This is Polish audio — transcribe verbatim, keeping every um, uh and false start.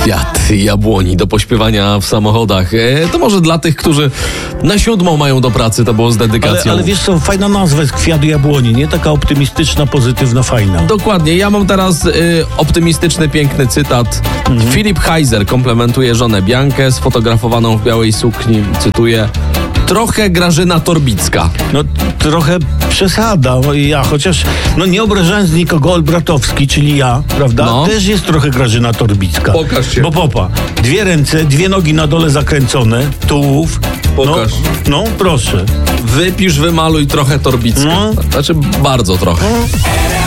Kwiat jabłoni do pośpiewania w samochodach. E, to może dla tych, którzy na siódmą mają do pracy, to było z dedykacją. Ale, ale wiesz co, fajna nazwa jest Kwiat jabłoni, nie? Taka optymistyczna, pozytywna, fajna. Dokładnie. Ja mam teraz y, optymistyczny, piękny cytat. Mhm. Filip Heiser komplementuje żonę Biankę sfotografowaną w białej sukni. Cytuję: trochę Grażyna Torbicka. No trochę przesada. Ja chociaż, no nie obrażając nikogo, Olbratowski, czyli ja, prawda? No. Też jest trochę Grażyna Torbicka. Pokaż się. Bo popa, dwie ręce, dwie nogi na dole zakręcone, tułów. Pokaż. No, no proszę. Wypisz, wymaluj trochę Torbicka. No. Znaczy bardzo trochę.